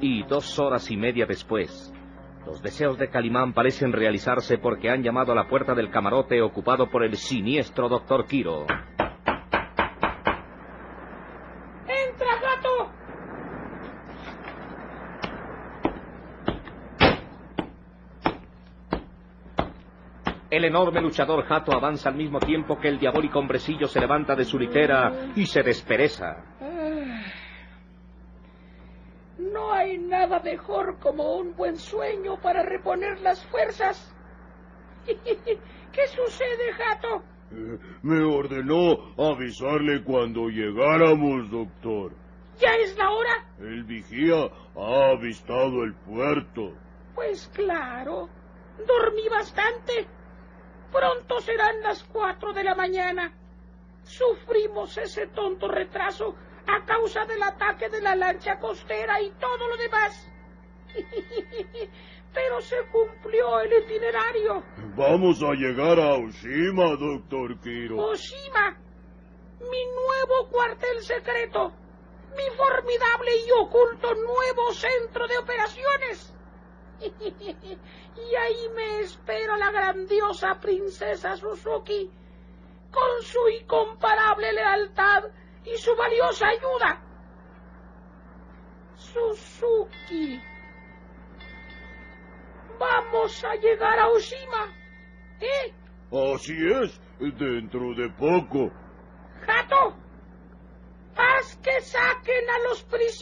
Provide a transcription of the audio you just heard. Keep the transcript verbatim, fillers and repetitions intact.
Y dos horas y media después, los deseos de Calimán parecen realizarse porque han llamado a la puerta del camarote ocupado por el siniestro doctor Quiro. ¡Entra, gato! El enorme luchador Jato avanza al mismo tiempo que el diabólico hombrecillo se levanta de su litera y se despereza. No hay nada mejor como un buen sueño para reponer las fuerzas. ¿Qué sucede, Jato? Eh, me ordenó avisarle cuando llegáramos, doctor. ¿Ya es la hora? El vigía ha avistado el puerto. Pues claro, dormí bastante. Pronto serán las cuatro de la mañana. Sufrimos ese tonto retraso a causa del ataque de la lancha costera y todo lo demás. Pero se cumplió el itinerario. Vamos a llegar a Oshima, doctor Quiro. Oshima, mi nuevo cuartel secreto, mi formidable y oculto nuevo centro de operaciones. Y ahí me espera la grandiosa princesa Suzuki, con su incomparable lealtad y su valiosa ayuda. Suzuki, vamos a llegar a Oshima, ¿eh? Así es, dentro de poco. Jato, haz que saquen a los prisioneros.